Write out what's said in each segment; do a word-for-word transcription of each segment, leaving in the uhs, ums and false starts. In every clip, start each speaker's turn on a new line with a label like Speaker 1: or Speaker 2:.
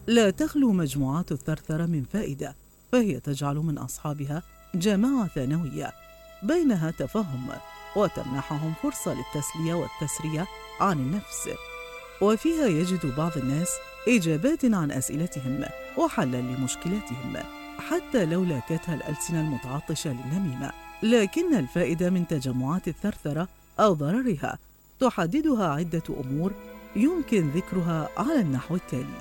Speaker 1: لا تخلو مجموعات الثرثرة من فائدة، فهي تجعل من أصحابها جماعة ثانوية بينها تفاهم، وتمنحهم فرصة للتسلية والتسرية عن النفس، وفيها يجد بعض الناس إجابات عن أسئلتهم وحلا لمشكلاتهم، حتى لو لاكتها الألسنة المتعطشة للنميمة. لكن الفائدة من تجمعات الثرثرة أو ضررها تحددها عدة أمور يمكن ذكرها على النحو التالي.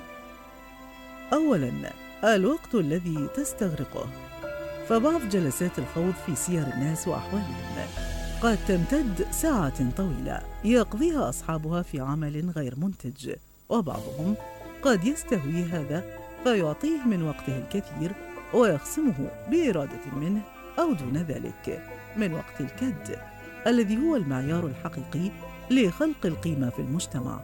Speaker 1: أولاً، الوقت الذي تستغرقه، فبعض جلسات الخوض في سير الناس وأحوالهم قد تمتد ساعات طويلة يقضيها أصحابها في عمل غير منتج، وبعضهم قد يستهوي هذا فيعطيه من وقته الكثير ويخصمه بإرادة منه أو دون ذلك من وقت الكد الذي هو المعيار الحقيقي لخلق القيمة في المجتمع.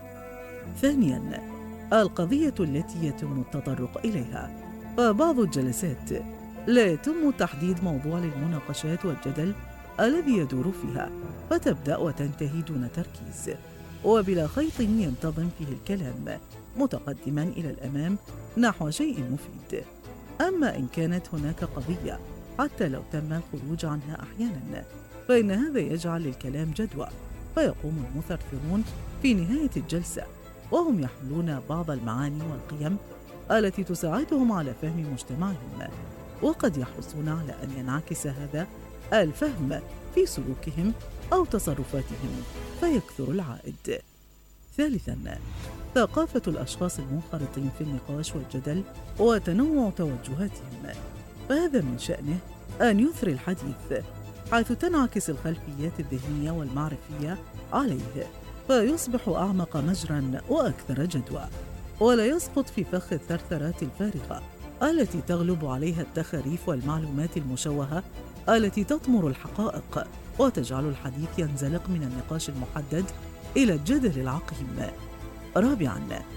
Speaker 1: ثانياً، القضية التي يتم التطرق إليها، فبعض الجلسات لا يتم تحديد موضوع للمناقشات والجدل الذي يدور فيها، فتبدأ وتنتهي دون تركيز وبلا خيط ينتظم فيه الكلام متقدما إلى الأمام نحو شيء مفيد. أما إن كانت هناك قضية حتى لو تم الخروج عنها أحيانا، فإن هذا يجعل للكلام جدوى، فيقوم المثرثرون في نهاية الجلسة وهم يحملون بعض المعاني والقيم التي تساعدهم على فهم مجتمعهم، وقد يحرصون على أن ينعكس هذا الفهم في سلوكهم أو تصرفاتهم فيكثر العائد. ثالثاً، ثقافة الأشخاص المنخرطين في النقاش والجدل وتنوع توجهاتهم، فهذا من شأنه أن يثري الحديث حيث تنعكس الخلفيات الذهنية والمعرفية عليه، فيصبح أعمق مجراً وأكثر جدوى، ولا يسقط في فخ الثرثرات الفارغة التي تغلب عليها التخاريف والمعلومات المشوهة التي تطمر الحقائق وتجعل الحديث ينزلق من النقاش المحدد إلى الجدل العقيم. رابعاً،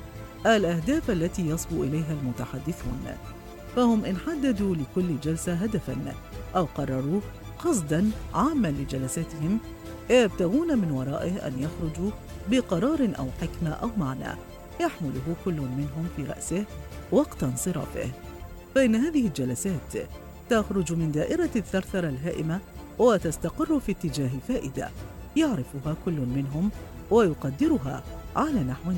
Speaker 1: الأهداف التي يصبو إليها المتحدثون، فهم إن حددوا لكل جلسة هدفاً أو قرروا قصداً عاماً لجلساتهم يبتغون من ورائه أن يخرجوا بقرار أو حكمة أو معنى يحمله كل منهم في رأسه وقت انصرافه، فإن هذه الجلسات تخرج من دائرة الثرثرة الهائمة وتستقر في اتجاه فائدة يعرفها كل منهم ويقدرها على نحو